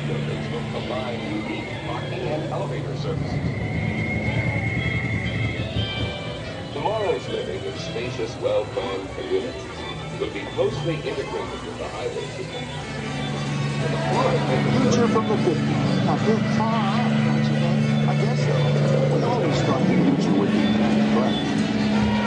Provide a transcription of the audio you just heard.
buildings will combine unique parking and elevator services. Tomorrow's living in spacious, well-planned communities will be closely integrated with the highway system. The Florida Future from the 50s. A big car.